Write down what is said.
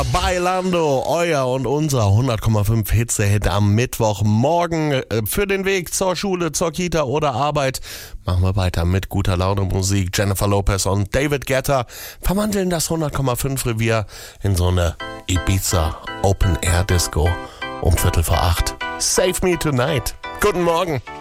Bailando, euer und unser 100,5 Hitze-Hit am Mittwochmorgen. Für den Weg zur Schule, zur Kita oder Arbeit machen wir weiter mit guter Laune Musik. Jennifer Lopez und David Guetta verwandeln das 100,5 Revier in so eine Ibiza Open Air Disco um 7:45. Save Me Tonight. Guten Morgen.